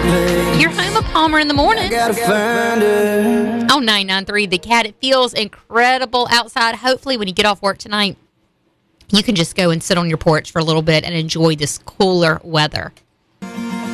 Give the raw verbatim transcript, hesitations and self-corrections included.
You're home of Palmer in the morning. Gotta find her. On nine nine three The Cat. It feels incredible outside. Hopefully, when you get off work tonight, you can just go and sit on your porch for a little bit and enjoy this cooler weather.